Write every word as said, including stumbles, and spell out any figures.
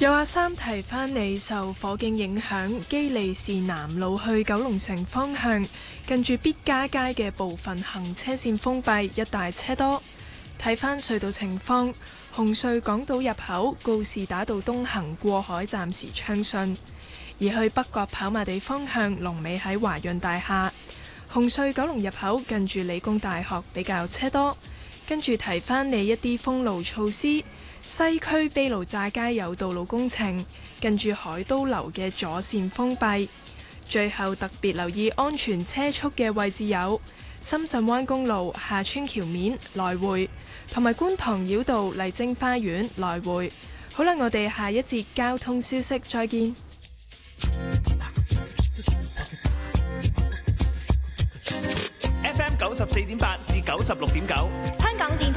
有阿三提翻你，受火警影響，機利士南路去九龍城方向，近住必嘉街嘅部分行車線封閉，一帶車多。睇翻隧道情況，紅隧港島入口告士打道東行過海暫時暢順，而去北角跑馬地方向龍尾喺華潤大廈。紅隧九龍入口近住理工大學比較車多。跟住提翻你一啲封路措施。西區卑路乍街有道路工程，近住海都樓嘅左線封閉。最後特別留意安全車速嘅位置有深圳灣公路下村橋面來回，同埋觀塘繞道麗晶花園來回。好啦，我哋下一節交通消息再見。 F M 九十四點八至九十六點九，香港電